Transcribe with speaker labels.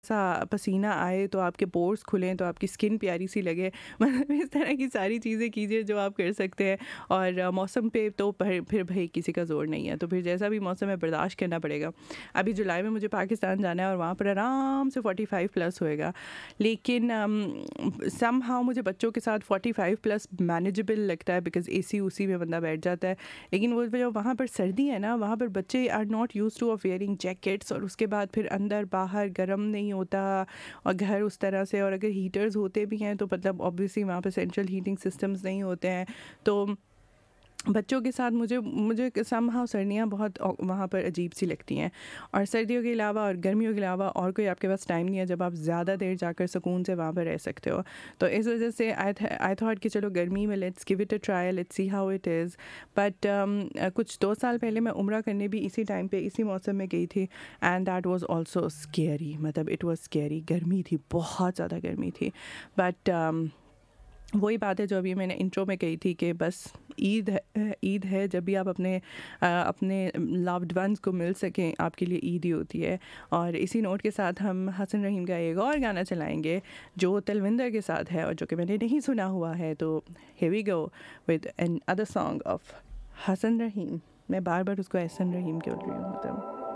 Speaker 1: سا پسینہ آئے تو آپ کے پورس کھلیں تو آپ کی اسکن پیاری سی لگے. مطلب اس طرح کی ساری چیزیں کیجیے جو آپ کر سکتے ہیں. اور موسم پہ تو پھر بھائی کسی کا زور نہیں ہے, تو پھر جیسا بھی موسم ہے برداشت کرنا پڑے گا. ابھی جولائی میں مجھے پاکستان جانا ہے اور وہاں پر آرام سے 45+ ہوئے گا, لیکن سم ہاؤ مجھے بچوں کے ساتھ 45+ مینیجبل لگتا ہے, بیکاز اے سی اسی میں بندہ بیٹھ جاتا ہے. لیکن وہ جو وہاں پر سردی ہے نا, وہاں پر بچے are not use to of wearing jackets, اور اس کے بعد پھر اندر باہر گرم نہیں ہوتا, اور گھر اس طرح سے, اور اگر ہیٹرز ہوتے بھی ہیں تو مطلب obviously وہاں پہ سینٹرل ہیٹنگ سسٹمز نہیں ہوتے ہیں. تو بچوں کے ساتھ مجھے سم ہاؤ سردیاں بہت وہاں پر عجیب سی لگتی ہیں. اور سردیوں کے علاوہ اور گرمیوں کے علاوہ اور کوئی آپ کے پاس ٹائم نہیں ہے جب آپ زیادہ دیر جا کر سکون سے وہاں پر رہ سکتے ہو. تو اس وجہ سے آئی تھاٹ کہ چلو گرمی میں let's give it a try, let's see how it is. But کچھ 2 سال پہلے میں عمرہ کرنے بھی اسی ٹائم پہ اسی موسم میں گئی تھی, and that was also scary. مطلب اٹ واز اسکیری, گرمی تھی, بہت زیادہ گرمی تھی. بٹ وہی بات ہے جو ابھی میں نے انٹرو میں کہی تھی کہ بس عید ہے, جب بھی آپ اپنے لوڈ ونس کو مل سکیں آپ کے لیے عید ہی ہوتی ہے. اور اسی نوٹ کے ساتھ ہم حسن رحیم کا ایک اور گانا چلائیں گے جو تلوندر کے ساتھ ہے اور جو کہ میں نے نہیں سنا ہوا ہے. تو here we go with another song of حسن رحیم. میں بار بار اس کو احسن رحیم کہہ رہی ہوں.